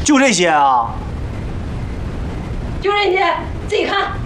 就这些啊？ 就这些，自己看。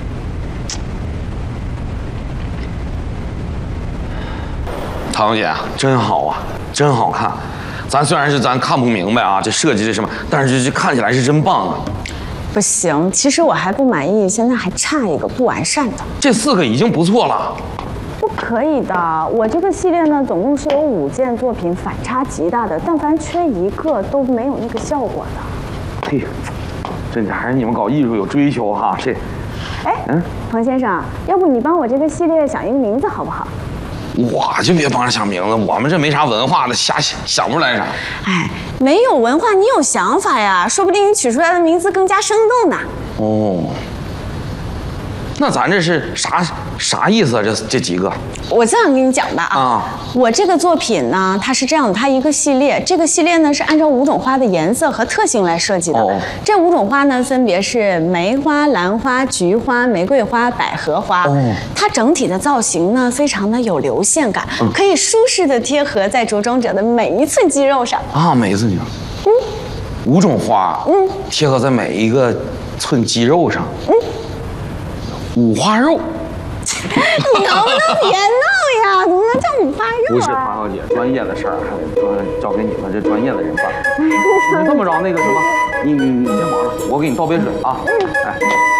唐小姐，真好啊，真好看。咱虽然是咱看不明白啊，这设计是什么，但是这看起来是真棒啊。 不行，其实我还不满意，现在还差一个不完善的。 这4个已经不错了。 不可以的，我这个系列呢，总共是有5件作品，反差极大的，但凡缺一个都没有那个效果的。 嘿，这还是你们搞艺术有追求哈。这， 彭先生，要不你帮我这个系列想一个名字好不好？ 我就别帮着想名字，我们这没啥文化的，瞎想不出来啥。 哎，没有文化，你有想法呀，说不定你取出来的名字更加生动呢。 哦，那咱这是啥意思啊？这几个？ 我这样跟你讲吧啊，我这个作品呢，它是这样的，它一个系列，这个系列呢是按照5种花的颜色和特性来设计的。哦，这5种花呢分别是梅花、兰花、菊花、玫瑰花、百合花。哦，它整体的造型呢非常的有流线感，可以舒适的贴合在着装者的每一寸肌肉上。 啊，每一寸肌肉。5种花。贴合在每一个寸肌肉上。5花肉。 你能不能别闹呀？怎么能叫5花肉啊？ 不是唐小姐，专业的事儿还得交给你们这专业的人办。你这么着，那个什么，你先忙着，我给你倒杯水啊。哎。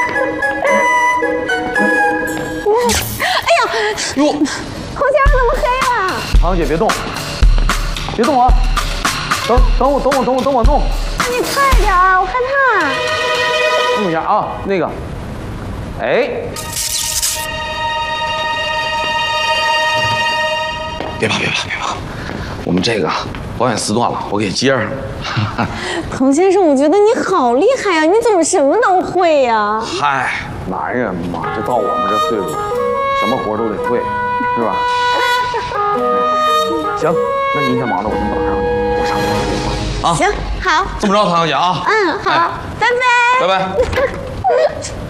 哎呀， 哟， 彭先生怎么黑了？ 唐小姐别动，别动啊！等我弄。 那你快点儿，我害怕。 弄一下啊，那个，哎。别怕，我们这个保险丝断了，我给接上。 彭先生，我觉得你好厉害呀！你怎么什么都会呀？ 嗨，男人嘛，这到我们这岁数，什么活都得会，是吧？行，那您先忙着，我先不打扰你，我上班啊。 行，好。 这么着，唐小姐啊。 好，拜拜。 拜拜。